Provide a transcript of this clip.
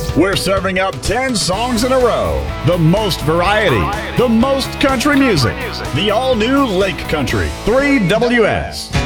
We're serving up 10 songs in a row. The most variety, the most country music. The all-new Lake Country 3WS.